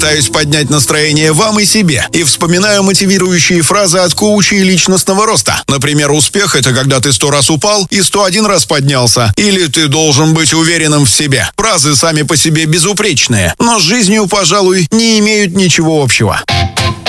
Пытаюсь поднять настроение вам и себе и вспоминаю мотивирующие фразы от коучей личностного роста. Например, успех — это когда ты 100 раз упал и 101 раз поднялся. Или ты должен быть уверенным в себе. Фразы сами по себе безупречные, но с жизнью, пожалуй, не имеют ничего общего.